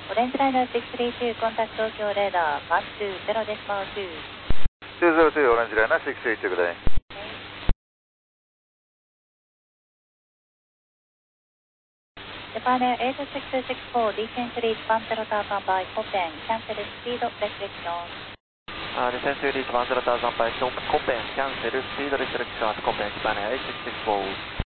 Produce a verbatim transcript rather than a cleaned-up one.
オレンジライナーろくさんに、コンタクト東京レーダー、ワンツーゼロデシマルツー。 ツーゼロツー、オレンジライナーろくさんに、good day. Japan Air eight six six four, descent to reach one zero thousand by Copen, cancel speed restriction. Uh, descent to reach one zero thousand by Copen, cancel speed restriction at Copen, Japan Air eight six six four.